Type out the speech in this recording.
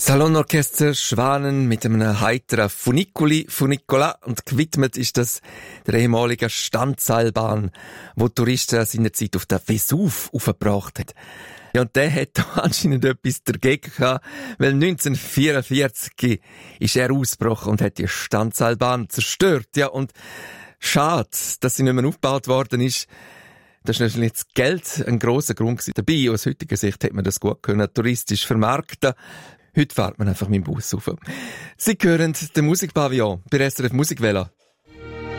Salonorchester Schwanen mit einem heiteren Funicola und gewidmet ist das der ehemaligen Standseilbahn, wo die Touristen seinerzeit auf den Vesuv aufgebracht hat. Ja, und der hat da anscheinend etwas dagegen gehabt, weil 1944 ist er ausgebrochen und hat die Standseilbahn zerstört. Ja, und schade, dass sie nicht mehr aufgebaut worden ist. Das ist natürlich das Geld ein grosser Grund gewesen. Dabei, aus heutiger Sicht, hätte man das gut können touristisch vermarkten. Heute fährt man einfach mit dem Bus rauf. Sie hören den Musikpavillon bei SRF Musikwelle.